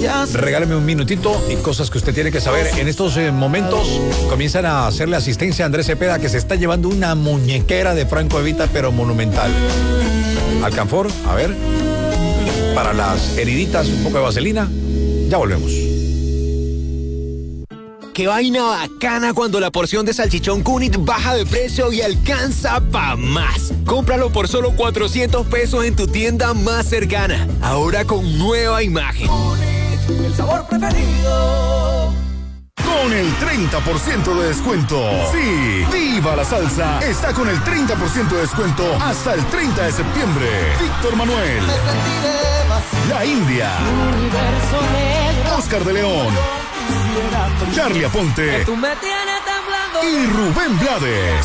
Regáleme un minutito y cosas que usted tiene que saber. En estos momentos comienzan a hacerle asistencia a Andrés Cepeda, que se está llevando una muñequera de Franco Evita, pero monumental. Alcanfor, a ver, para las heriditas, un poco de vaselina. Ya volvemos. Qué vaina bacana cuando la porción de salchichón Cunit baja de precio y alcanza pa' más. Cómpralo por solo 400 pesos en tu tienda más cercana. Ahora con nueva imagen. Cunit, el sabor preferido. Con el 30% de descuento. Sí, ¡viva la salsa! Está con el 30% de descuento hasta el 30 de septiembre. Víctor Manuel, La India, Oscar de León, Charly Aponte y Rubén Blades.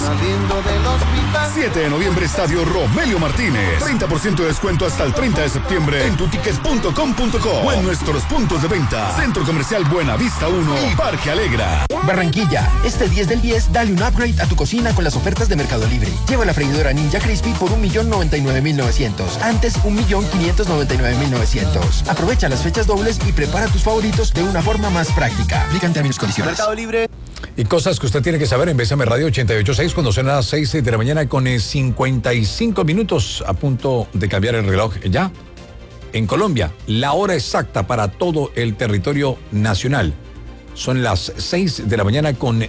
7 de noviembre, Estadio Romelio Martínez. 30% de descuento hasta el 30 de septiembre en tutickets.com.co o en nuestros puntos de venta. Centro Comercial Buena Vista 1 y Parque Alegra. Barranquilla, este 10 del 10, dale un upgrade a tu cocina con las ofertas de Mercado Libre. Lleva la freidora Ninja Crispy por 1.099.900. Antes, 1.599.900. Aprovecha las fechas dobles y prepara tus favoritos de una forma más práctica. Aplican términos y condiciones. Mercado Libre. Y cosas que usted tiene que saber en Bésame Radio 88.6 cuando son las 6 de la mañana con 55 minutos a punto de cambiar el reloj ya. En Colombia, la hora exacta para todo el territorio nacional son las 6 de la mañana con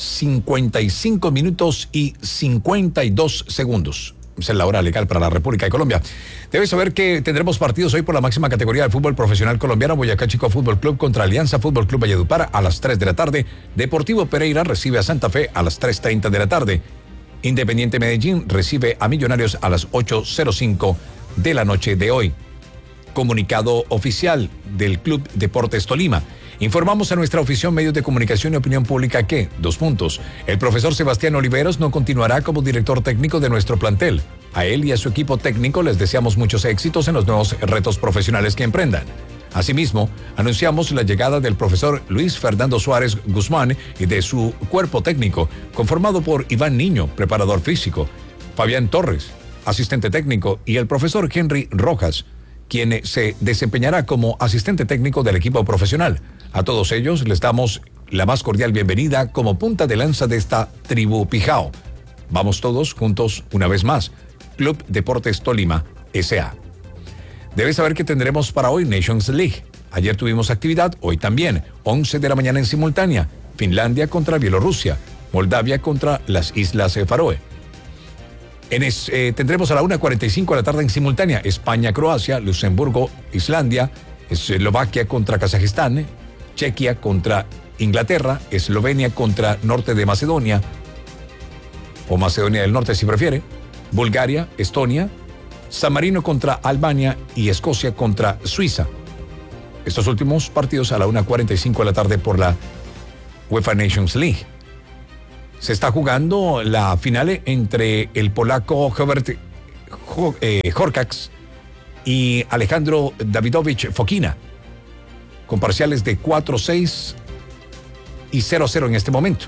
55 minutos y 52 segundos. Esa es la hora legal para la República de Colombia. Debes saber que tendremos partidos hoy por la máxima categoría del fútbol profesional colombiano. Boyacá Chico Fútbol Club contra Alianza Fútbol Club Valledupar a las 3 de la tarde. Deportivo Pereira recibe a Santa Fe a las 3:30 de la tarde. Independiente Medellín recibe a Millonarios a las 8:05 de la noche de hoy. Comunicado oficial del Club Deportes Tolima. Informamos a nuestra oficina Medios de Comunicación y Opinión Pública que, el profesor Sebastián Oliveros no continuará como director técnico de nuestro plantel. A él y a su equipo técnico les deseamos muchos éxitos en los nuevos retos profesionales que emprendan. Asimismo, anunciamos la llegada del profesor Luis Fernando Suárez Guzmán y de su cuerpo técnico, conformado por Iván Niño, preparador físico, Fabián Torres, asistente técnico, y el profesor Henry Rojas, quien se desempeñará como asistente técnico del equipo profesional. A todos ellos les damos la más cordial bienvenida como punta de lanza de esta tribu Pijao. Vamos todos juntos una vez más. Club Deportes Tolima, S.A. Debes saber que tendremos para hoy Nations League. Ayer tuvimos actividad, hoy también. 11 de la mañana en simultánea. Finlandia contra Bielorrusia. Moldavia contra las Islas Faroe. Tendremos a la 1:45 de la tarde en simultánea. España-Croacia, Luxemburgo-Islandia, Eslovaquia contra Kazajistán, Chequia contra Inglaterra, Eslovenia contra Norte de Macedonia, o Macedonia del Norte si prefiere, Bulgaria, Estonia, San Marino contra Albania y Escocia contra Suiza. Estos últimos partidos a la 1:45 de la tarde por la UEFA Nations League. Se está jugando la final entre el polaco Hubert Horkax y Alejandro Dawidowicz Fokina, con parciales de 4-6 y 0-0 en este momento.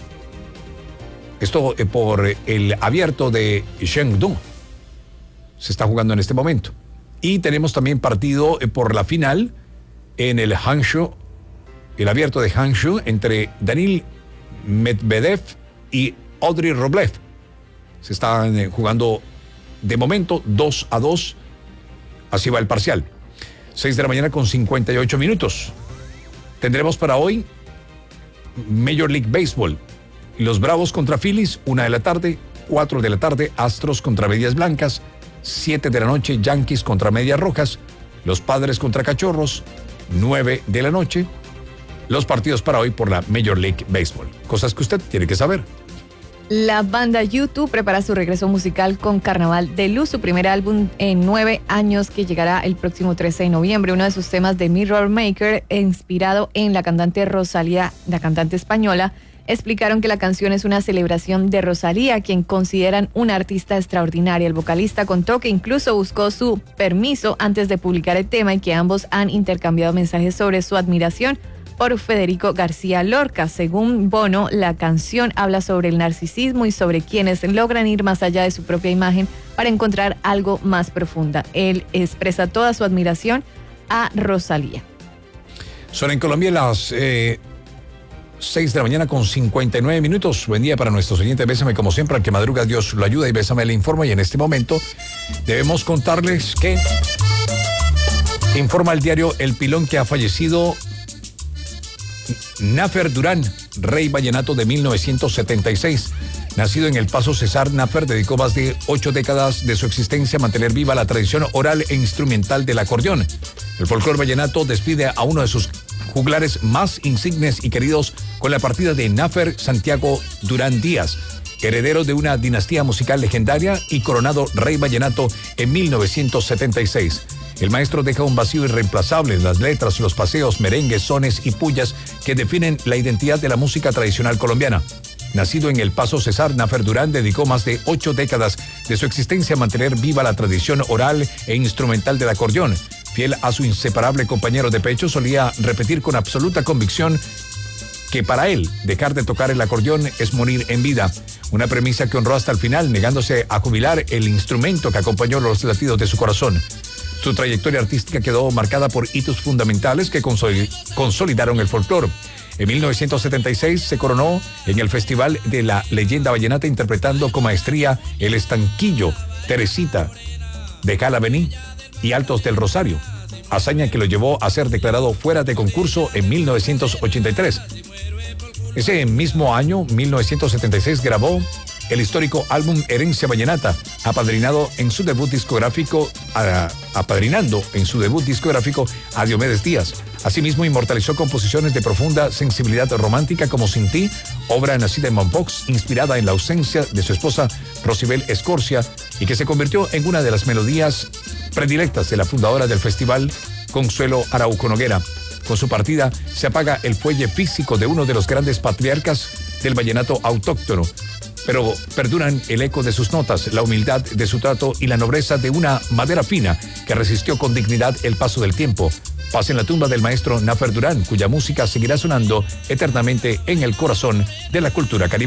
Esto por el abierto de Chengdu. Se está jugando en este momento. Y tenemos también partido por la final en el Hangzhou, el abierto de Hangzhou, entre Daniil Medvedev y Audrey Roblev. Se están jugando de momento 2-2. Así va el parcial. 6 de la mañana con 58 minutos. Tendremos para hoy Major League Baseball. Los Bravos contra Phillies, 1 de la tarde. 4 de la tarde, Astros contra Medias Blancas. 7 de la noche, Yankees contra Medias Rojas. Los Padres contra Cachorros. 9 de la noche. Los partidos para hoy por la Major League Baseball. Cosas que usted tiene que saber. La banda U2 prepara su regreso musical con Carnaval de Luz, su primer álbum en 9 años que llegará el próximo 13 de noviembre. Uno de sus temas de Mirror Maker, inspirado en la cantante Rosalía, la cantante española, explicaron que la canción es una celebración de Rosalía, quien consideran una artista extraordinaria. El vocalista contó que incluso buscó su permiso antes de publicar el tema y que ambos han intercambiado mensajes sobre su admiración por Federico García Lorca. Según Bono, la canción habla sobre el narcisismo y sobre quienes logran ir más allá de su propia imagen para encontrar algo más profunda. Él expresa toda su admiración a Rosalía. Son en Colombia las 6 de la mañana con 59 minutos. Buen día para nuestros oyentes. Bésame como siempre, al que madruga Dios lo ayuda, y Bésame le informa. Y en este momento debemos contarles que informa el diario El Pilón que ha fallecido Nafer Durán, rey vallenato de 1976. Nacido en El Paso, Cesar, Nafer dedicó más de 8 décadas de su existencia a mantener viva la tradición oral e instrumental del acordeón. El folclore vallenato despide a uno de sus juglares más insignes y queridos con la partida de Nafer Santiago Durán Díaz, heredero de una dinastía musical legendaria y coronado rey vallenato en 1976. El maestro deja un vacío irreemplazable en las letras, los paseos, merengues, sones y pullas que definen la identidad de la música tradicional colombiana. Nacido en El Paso, Cesar, Nafer Durán dedicó más de 8 décadas de su existencia a mantener viva la tradición oral e instrumental del acordeón. Fiel a su inseparable compañero de pecho, solía repetir con absoluta convicción que para él dejar de tocar el acordeón es morir en vida. Una premisa que honró hasta el final, negándose a jubilar el instrumento que acompañó los latidos de su corazón. Su trayectoria artística quedó marcada por hitos fundamentales que consolidaron el folclore. En 1976 se coronó en el Festival de la Leyenda Vallenata interpretando con maestría El Estanquillo, Teresita, Déjala Venir y Altos del Rosario, hazaña que lo llevó a ser declarado fuera de concurso en 1983. Ese mismo año, 1976, grabó el histórico álbum Herencia Vallenata, apadrinando en su debut discográfico a Diomedes Díaz. Asimismo, inmortalizó composiciones de profunda sensibilidad romántica como Sin Ti, obra nacida en Mompox, inspirada en la ausencia de su esposa Rosibel Escorcia, y que se convirtió en una de las melodías predilectas de la fundadora del festival, Consuelo Araujo Noguera. Con su partida se apaga el fuelle físico de uno de los grandes patriarcas del vallenato autóctono, pero perduran el eco de sus notas, la humildad de su trato y la nobleza de una madera fina que resistió con dignidad el paso del tiempo. Paz en la tumba del maestro Nafer Durán, cuya música seguirá sonando eternamente en el corazón de la cultura caribeña.